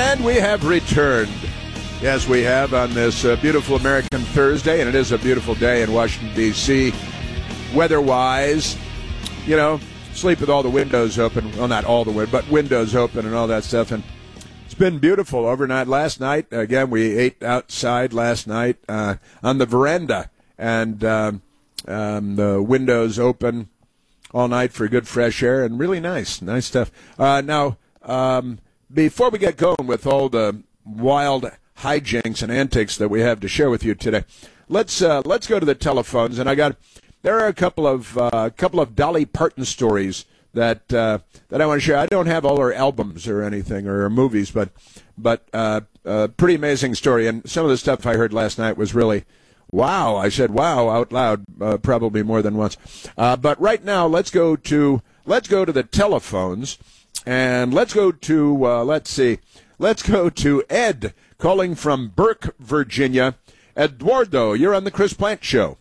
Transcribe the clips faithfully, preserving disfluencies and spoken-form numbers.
And we have returned. Yes, we have on this uh, beautiful American Thursday, and it is a beautiful day in Washington, D C Weather-wise, you know, sleep with all the windows open. Well, not all the windows, but windows open and all that stuff. And it's been beautiful overnight. Last night, again, we ate outside last night uh, on the veranda, and um, um, the windows open all night for good fresh air, and really nice, nice stuff. Uh, now, um, before we get going with all the wild hijinks and antics that we have to share with you today, let's uh, let's go to the telephones. And I got there are a couple of uh, couple of Dolly Parton stories that uh, that I want to share. I don't have all her albums or anything or her movies, but but uh, uh, pretty amazing story. And some of the stuff I heard last night was really wow. I said wow out loud, uh, probably more than once. Uh, but right now, let's go to let's go to the telephones, and let's go to uh, let's see, let's go to Ed calling from Burke, Virginia. Eduardo, you're on the Chris Plante Show.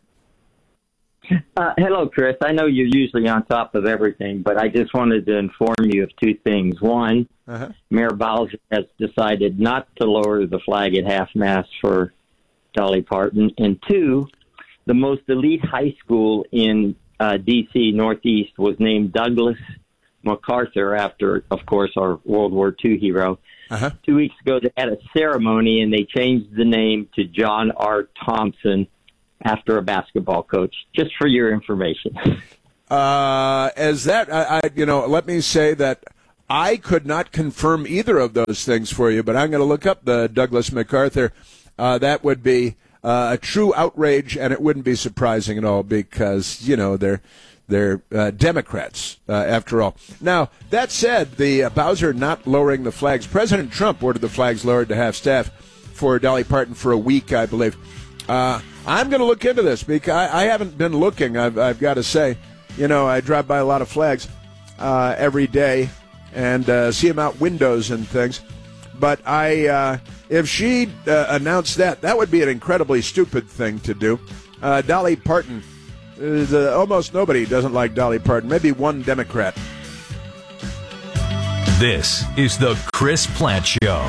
Uh, hello, Chris. I know you're usually on top of everything, but I just wanted to inform you of two things. One, uh-huh. Mayor Bowser has decided not to lower the flag at half-mast for Dolly Parton. And two, the most elite high school in uh, D C Northeast was named Douglas MacArthur after, of course, our World War Two hero. Uh-huh. Two weeks ago, they had a ceremony, and they changed the name to John R. Thompson after a basketball coach, just for your information. Uh, as that, I, I, you know, let me say that I could not confirm either of those things for you, but I'm going to look up the Douglas MacArthur. Uh, that would be uh, a true outrage, and it wouldn't be surprising at all because, you know, they're They're uh, Democrats, uh, after all. Now, that said, the uh, Bowser not lowering the flags, President Trump ordered the flags lowered to half-staff for Dolly Parton for a week, I believe. Uh, I'm going to look into this because I, I haven't been looking, I've, I've got to say. You know, I drive by a lot of flags uh, every day and uh, see them out windows and things. But I, uh, if she uh, announced that, that would be an incredibly stupid thing to do. Uh, Dolly Parton. Uh, almost nobody doesn't like Dolly Parton. Maybe one Democrat. This is the Chris Plante Show.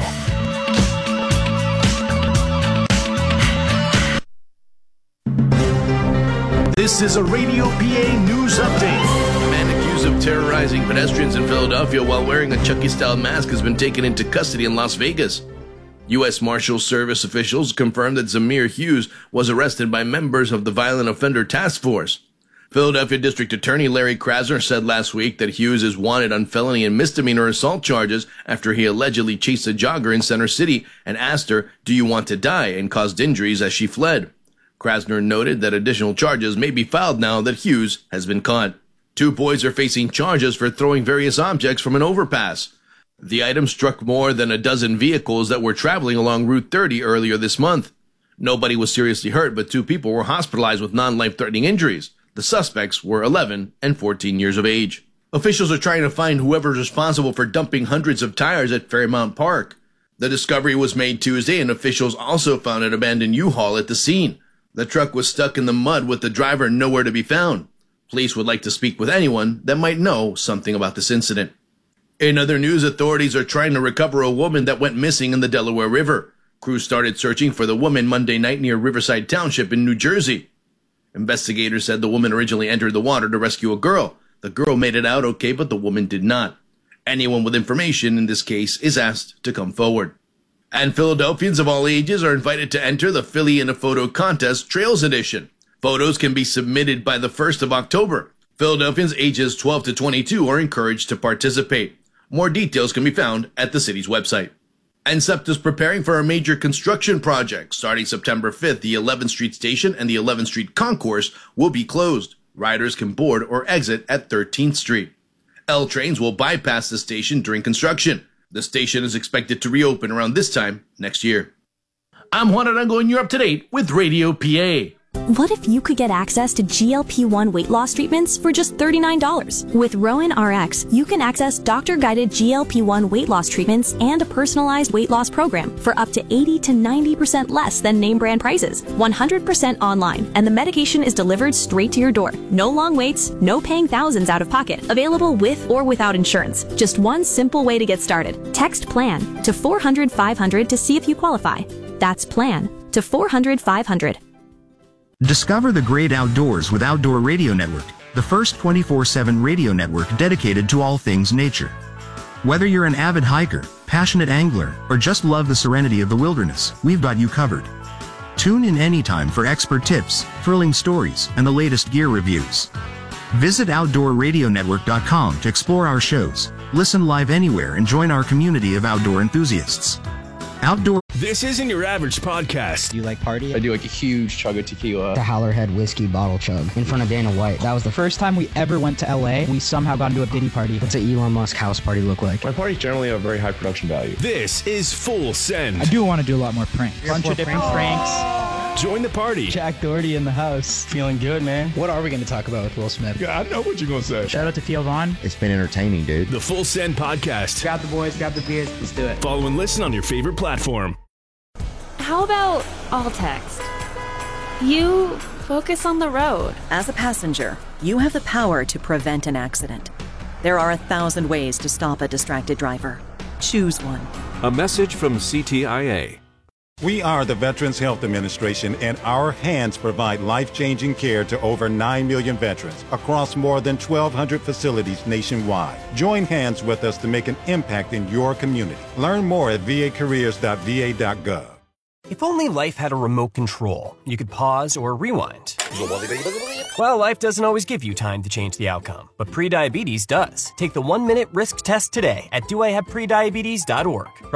This is a Radio P A news update. A man accused of terrorizing pedestrians in Philadelphia while wearing a Chucky-style mask has been taken into custody in Las Vegas. U S Marshal Service officials confirmed that Zamir Hughes was arrested by members of the Violent Offender Task Force. Philadelphia District Attorney Larry Krasner said last week that Hughes is wanted on felony and misdemeanor assault charges after he allegedly chased a jogger in Center City and asked her, "Do you want to die?" and caused injuries as she fled. Krasner noted that additional charges may be filed now that Hughes has been caught. Two boys are facing charges for throwing various objects from an overpass. The item struck more than a dozen vehicles that were traveling along Route thirty earlier this month. Nobody was seriously hurt, but two people were hospitalized with non-life-threatening injuries. The suspects were eleven and fourteen years of age. Officials are trying to find whoever's responsible for dumping hundreds of tires at Fairmount Park. The discovery was made Tuesday, and officials also found an abandoned U-Haul at the scene. The truck was stuck in the mud with the driver nowhere to be found. Police would like to speak with anyone that might know something about this incident. In other news, authorities are trying to recover a woman that went missing in the Delaware River. Crews started searching for the woman Monday night near Riverside Township in New Jersey. Investigators said the woman originally entered the water to rescue a girl. The girl made it out okay, but the woman did not. Anyone with information in this case is asked to come forward. And Philadelphians of all ages are invited to enter the Philly in a Photo Contest Trails Edition. Photos can be submitted by the first of October. Philadelphians ages twelve to twenty-two are encouraged to participate. More details can be found at the city's website. And SEPTA is preparing for a major construction project. Starting September fifth, the eleventh Street Station and the eleventh Street Concourse will be closed. Riders can board or exit at thirteenth Street. L trains will bypass the station during construction. The station is expected to reopen around this time next year. I'm Juan Arango, and you're up to date with Radio P A. What if you could get access to G L P one weight loss treatments for just thirty-nine dollars? With Rowan R X, you can access doctor-guided G L P one weight loss treatments and a personalized weight loss program for up to eighty to ninety percent less than name brand prices. one hundred percent online, and the medication is delivered straight to your door. No long waits, no paying thousands out of pocket. Available with or without insurance. Just one simple way to get started. Text PLAN to four hundred five hundred to see if you qualify. That's PLAN to four hundred five hundred. Discover the great outdoors with Outdoor Radio Network, the first twenty-four seven radio network dedicated to all things nature. Whether you're an avid hiker, passionate angler, or just love the serenity of the wilderness, we've got you covered. Tune in anytime for expert tips, thrilling stories, and the latest gear reviews. Visit outdoor radio network dot com to explore our shows, listen live anywhere, and join our community of outdoor enthusiasts. Outdoor. This isn't your average podcast. Do you like party? I do like a huge chug of tequila. The Howlerhead whiskey bottle chug in front of Dana White. That was the first time we ever went to L A. We somehow got into a Diddy party. What's an Elon Musk house party look like? My parties generally have very high production value. This is Full Send. I do want to do a lot more pranks. A bunch of different pranks. Join the party. Jack Doherty in the house. Feeling good, man. What are we going to talk about with Will Smith? Yeah, I know what you're going to say. Shout out to Theo Vaughn. It's been entertaining, dude. The Full Send podcast. Grab the boys, grab the beers, let's do it. Follow and listen on your favorite platform. How about all text? You focus on the road. As a passenger, you have the power to prevent an accident. There are a thousand ways to stop a distracted driver. Choose one. A message from C T I A. We are the Veterans Health Administration, and our hands provide life-changing care to over nine million veterans across more than twelve hundred facilities nationwide. Join hands with us to make an impact in your community. Learn more at v a careers dot v a dot gov. If only life had a remote control, you could pause or rewind. Well, life doesn't always give you time to change the outcome, but prediabetes does. Take the one-minute risk test today at do I have prediabetes dot org.